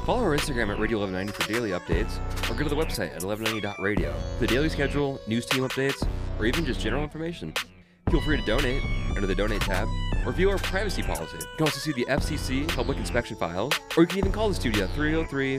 Follow our Instagram at Radio 1190 for daily updates, or go to the website at 1190.radio for the daily schedule, news team updates, or even just general information. Feel free to donate under the Donate tab, or view our privacy policy. You can also see the FCC public inspection files, or you can even call the studio at 303